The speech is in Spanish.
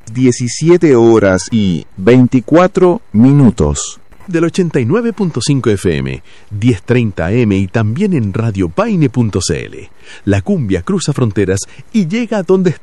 17 horas y 24 minutos. Del 89.5 FM, 1030 AM y también en radiopaine.cl. La cumbia cruza fronteras y llega a donde estés.